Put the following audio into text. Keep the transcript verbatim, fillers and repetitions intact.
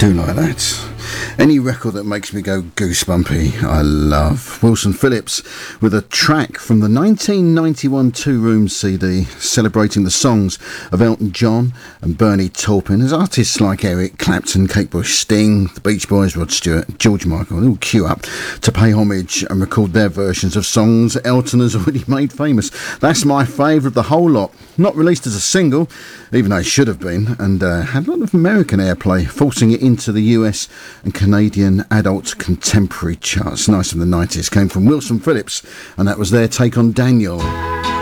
do like that. Any record that makes me go goosebumpy, I love. Wilson Phillips with a track from the nineteen ninety-one Two Room C D celebrating the songs of Elton John and Bernie Taupin as artists like Eric Clapton, Kate Bush, Sting, the Beach Boys, Rod Stewart, George Michael, they all queue up to pay homage and record their versions of songs Elton has already made famous. That's my favourite of the whole lot. Not released as a single, even though it should have been, and uh, had a lot of American airplay, forcing it into the U S and Canadian adult contemporary charts. Nice from the nineties, came from Wilson Phillips, and that was their take on Daniel.